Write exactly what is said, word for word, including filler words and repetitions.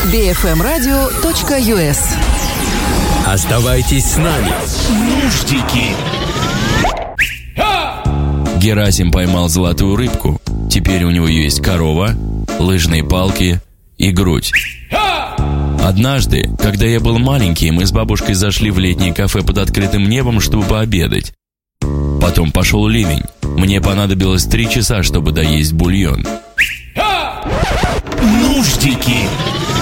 би эф эм радио точка ю эс. Оставайтесь с нами. Нуждики. Герасим поймал золотую рыбку. Теперь у него есть корова, лыжные палки и грудь. Однажды, когда я был маленький, мы с бабушкой зашли в летнее кафе под открытым небом, чтобы пообедать. Потом пошел ливень. Мне понадобилось три часа, чтобы доесть бульон. Нуждики.